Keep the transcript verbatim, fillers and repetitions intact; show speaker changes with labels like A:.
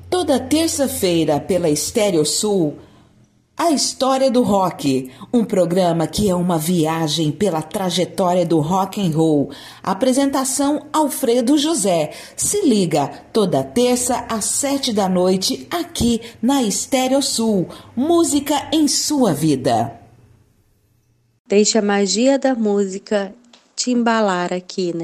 A: Toda terça-feira pela Estéreo Sul, A História do Rock, um programa que é uma viagem pela trajetória do rock and roll. Apresentação Alfredo José. Se liga, toda terça às sete da noite, aqui na Estéreo Sul. Música em sua vida.
B: Deixa a magia da música te embalar aqui, né?